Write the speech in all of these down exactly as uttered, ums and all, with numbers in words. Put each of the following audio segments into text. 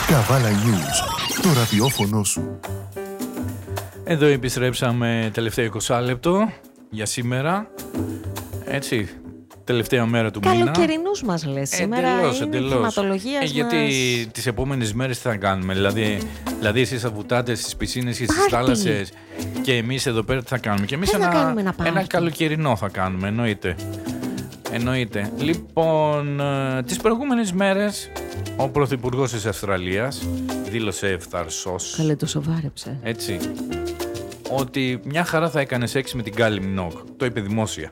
Καβάλα News, το ραδιόφωνο σου. Εδώ επιστρέψαμε τελευταίο είκοσι λεπτό για σήμερα. Έτσι, τελευταία μέρα του μήνα. Καλοκαιρινούς μας λες σήμερα. Εντελώς, είναι εντελώς. θεματολογίας ε, γιατί μας... τις επόμενες μέρες τι θα κάνουμε? Δηλαδή, δηλαδή εσείς θα βουτάτε στις πισίνες και στις θάλασσες και εμείς εδώ πέρα τι θα κάνουμε? Και εμείς Δεν θα ένα, κάνουμε ένα ένα καλοκαιρινό θα κάνουμε, εννοείται. Εννοείται. Λοιπόν, ε, τις προηγούμενες μέρες ο Πρωθυπουργός της Αυστραλίας δήλωσε ευθαρσός. Καλέ, το σοβάρεψε. Έτσι. Ότι μια χαρά θα έκανε σεξ με την Kylie Minogue. Το είπε δημόσια.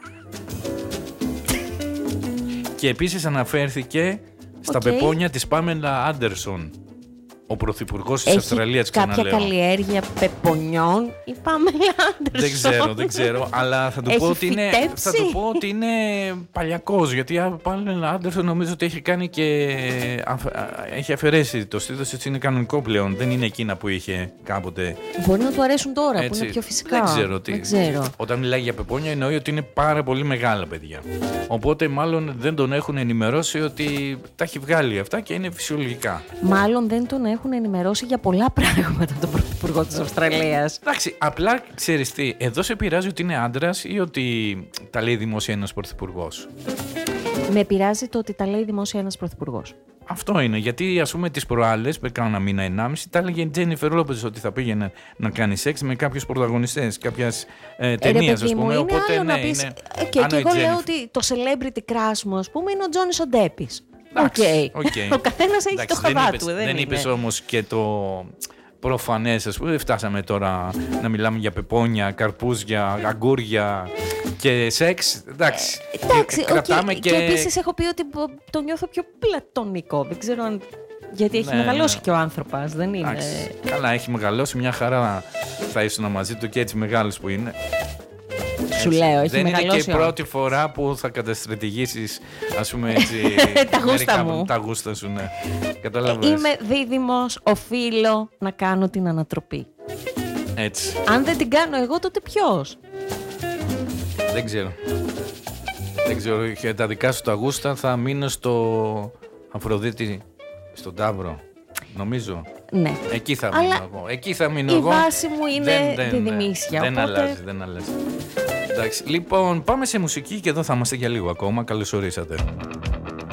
Και επίσης αναφέρθηκε στα okay. πεπόνια της Πάμελα Άντερσον. Ο Πρωθυπουργός της Αυστραλίας, ξαναλέω. Κάποια ξαναλέω. καλλιέργεια πεπονιών η Πάμελα Άντερσον. Δεν ξέρω, δεν ξέρω, αλλά θα του, πω ότι, είναι, θα του πω ότι είναι παλιακός, γιατί η Πάμελα Άντερσον νομίζω ότι έχει κάνει και αφ, έχει αφαιρέσει το στήθος, έτσι είναι κανονικό πλέον, δεν είναι εκείνα που είχε κάποτε. Μπορεί να του αρέσουν τώρα, έτσι, που είναι πιο φυσικά. Δεν ξέρω τι. Δεν ξέρω. Όταν μιλάει για πεπόνια εννοεί ότι είναι πάρα πολύ μεγάλα παιδιά. Οπότε μάλλον δεν τον έχουν ενημερώσει ότι τα έχει βγάλει αυτά και είναι φυσιολογικά. Μάλλον δεν τον έχουν έχουν ενημερώσει για πολλά πράγματα τον Πρωθυπουργό της Αυστραλίας. Εντάξει, απλά ξέρεις τι, εδώ σε πειράζει ότι είναι άντρας ή ότι τα λέει δημόσια ένας πρωθυπουργός? Με πειράζει το ότι τα λέει δημόσια ένας πρωθυπουργός. Αυτό είναι, γιατί ας πούμε τις προάλλες, πριν κάνα μήνα ενάμιση, τα έλεγε η Τζένιφερ Λόπες ότι θα πήγαινε να κάνει σεξ με κάποιους πρωταγωνιστές κάποιας ε, ταινίας, ας πούμε. Είναι οπότε άλλο ναι, να πεις, είναι. Και, και εγώ λέω ότι το celebrity crush μου, ας πούμε, είναι ο Τζόνις ο Ντέπης. Okay. Okay. Ο καθένας έχει Εντάξει, το χαβά δεν του. Δεν, δεν είπες όμως και το προφανές, ας πούμε. Δεν φτάσαμε τώρα να μιλάμε για πεπόνια, καρπούζια, αγκούρια και σεξ. Εντάξει, ε, εντάξει κρατάμε okay. και... Και επίσης έχω πει ότι το νιώθω πιο πλατωνικό. Δεν ξέρω αν... Γιατί έχει ναι, μεγαλώσει ναι. και ο άνθρωπος, δεν είναι... Εντάξει, καλά, έχει μεγαλώσει, μια χαρά θα ήσουν μαζί του και έτσι μεγάλος που είναι. Σου λέω, έχει δεν μεγαλώσει. Δεν είναι και η πρώτη φορά που θα καταστρατηγήσεις, ας πούμε έτσι, τα γούστα μου. Τα γούστα σου, ναι. Κατάλαβες. Είμαι δίδυμος, οφείλω να κάνω την ανατροπή. Έτσι. Αν δεν την κάνω εγώ, τότε ποιος? Δεν ξέρω. Δεν ξέρω, για τα δικά σου τα γούστα θα μείνω στο Αφροδίτη, στον Ταύρο. Νομίζω. Ναι. Εκεί θα μείνω αλλά εγώ. Εκεί θα μείνω η εγώ. Η βάση μου είναι δεν, διδυμίσια. Δεν, οπότε... δεν αλλάζει, δεν αλλάζει. Εντάξει, λοιπόν, πάμε σε μουσική και εδώ θα είμαστε για λίγο ακόμα. Καλώς ορίσατε.